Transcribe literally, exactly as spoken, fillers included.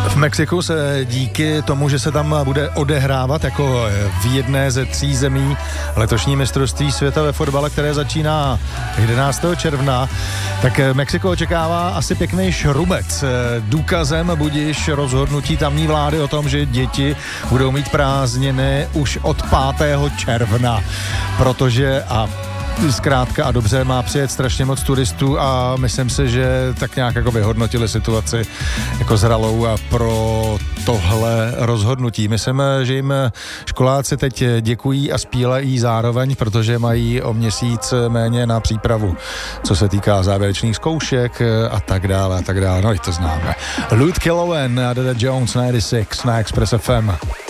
V Mexiku se díky tomu, že se tam bude odehrávat jako v jedné ze tří zemí letošní mistrovství světa ve fotbale, které začíná jedenáctého června, tak Mexiko očekává asi pěkný šrubec. Důkazem budíš rozhodnutí tamní vlády o tom, že děti budou mít prázdniny už od pátého června, protože a zkrátka a dobře má přijet strašně moc turistů a myslím si, že tak nějak jako vyhodnotili situaci jako zralou a pro tohle rozhodnutí. Myslím, že jim školáci teď děkují a spílají zároveň, protože mají o měsíc méně na přípravu, co se týká závěrečných zkoušek a tak dále a tak dále. No i to známe. Luke Killowen a Dada Jones devadesát šest na Express F M.